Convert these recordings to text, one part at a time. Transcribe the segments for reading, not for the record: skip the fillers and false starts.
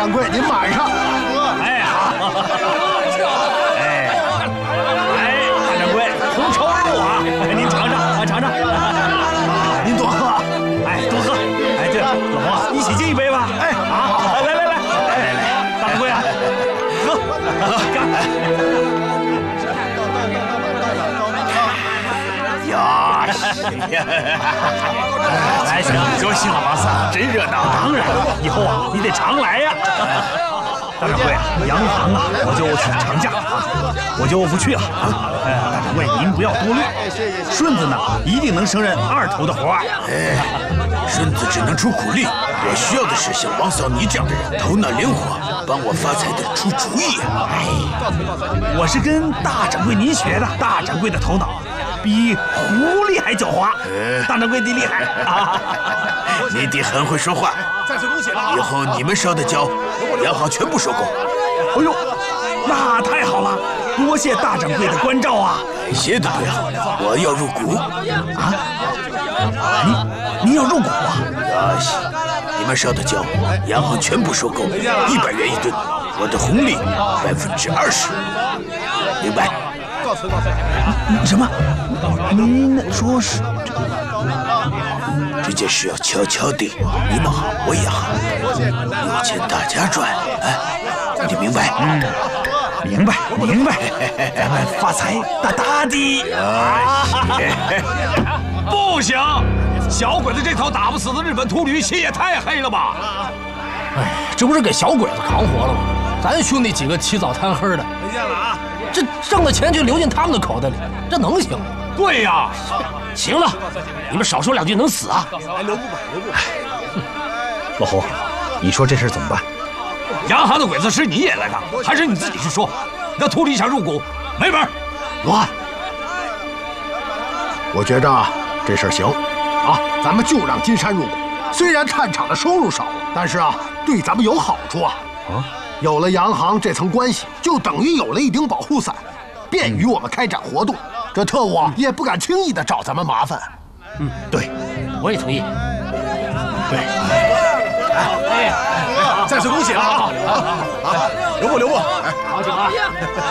掌柜您满上。 哎好，大掌柜红烧肉啊，您尝尝尝尝， 您多喝， 多喝。对了，老黄一起敬一杯吧。好，来，大掌柜啊，喝，干！ 呀， 行，多谢老王三，真热闹。当然，以后啊，你得常来呀。大掌柜，洋行啊，我就请长假啊，我就不去了啊。大掌柜，您不要多虑，顺子呢一定能胜任二头的活儿。 顺子只能出苦力，我需要的是像王嫂你这样的人，头脑灵活，帮我发财的出主意啊。 我是跟大掌柜您学的，大掌柜的头脑比狐狸还狡猾。大掌柜你厉害啊！ 你得很会说话。 再次恭喜了！ 以后你们烧的胶，洋行全部收购。 哎呦，那太好了！多谢大掌柜的关照啊！ 谢的不要，我要入股啊！您要入股啊？ 你们烧的胶，洋行全部收购，100元1吨，我的红利20%，明白？ 告辞。 什么？您说是？ 这件事要悄悄的，你们好，我也好，有钱大家赚，你明白？ 明白，咱们发财大大的。 不行，小鬼子这头打不死的日本秃驴，心也太黑了吧！ 哎，这不是给小鬼子扛活了吗？咱兄弟几个起早贪黑的， 没见了啊！ 这挣的钱就流进他们的口袋里，这能行吗？ 对呀， 行了，你们少说两句能死啊！ 留步吧。 老胡，你说这事怎么办？ 洋行的鬼子是你演来的，还是你自己去说？那秃驴想入股，没门！ 乱！ 我觉着这事儿行，咱们就让金山入股。虽然探厂的收入少了，但是对咱们有好处啊。有了洋行这层关系，就等于有了一顶保护伞，便于我们开展活动。这特务也不敢轻易的找咱们麻烦。 对，我也同意。 对， 再次恭喜了啊！留步， 好酒啊！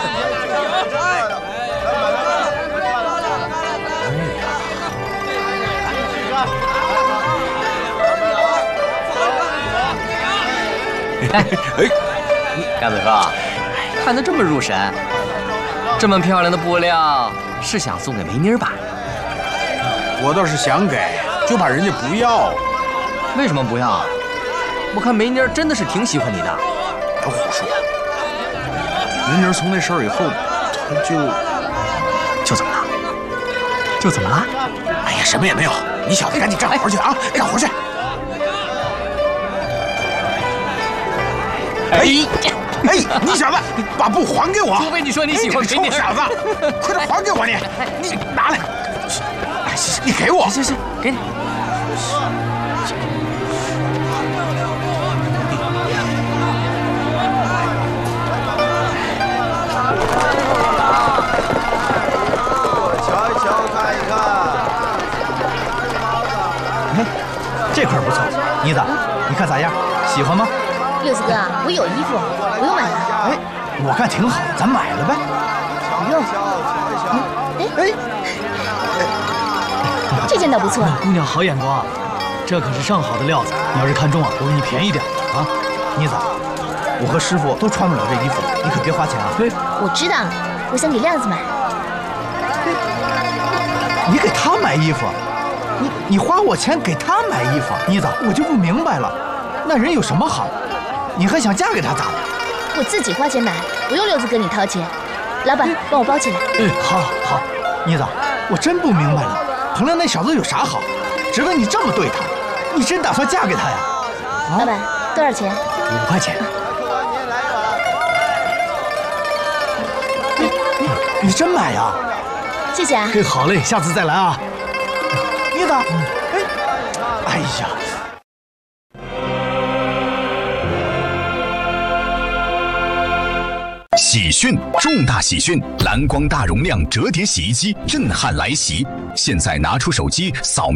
甘子哥，看得这么入神，这么漂亮的布料是想送给梅妮儿吧？ 我倒是想给，就怕人家不要。 为什么不要？我看梅妮儿真的是挺喜欢你的。 别胡说！梅妮儿从那事儿以后，她就怎么了？就怎么了？ 哎呀，什么也没有，你小子赶紧干活去啊！干活去！你小子把布还给我！ 除非你说你喜欢梅妮儿。 臭小子，快点还给我！你拿来！你给我！ 行，给你。 瞧一瞧，看一看。 这块不错，妮子，你看咋样？喜欢吗？ 六子哥，我有衣服，不用买了。 我看挺好，咱买了呗。 不用。这件倒不错。 姑娘好眼光，这可是上好的料子。你要是看中我给你便宜点啊。妮子，我和师傅都穿不了这衣服，你可别花钱啊。 我知道，我想给亮子买。 你给他买衣服？你花我钱给他买衣服？妮子，我就不明白了，那人有什么好？你还想嫁给他咋的？ 我自己花钱买，不用六子哥你掏钱。老板，帮我包起来。 好。妮子，我真不明白了，彭亮那小子有啥好，值得你这么对他？你真打算嫁给他呀？ 老板，多少钱 ？5块钱。你真买呀？ 谢谢啊。 好嘞，下次再来啊。妮子，哎呀。 喜讯！重大喜讯！蓝光大容量折叠洗衣机震撼来袭！现在拿出手机扫描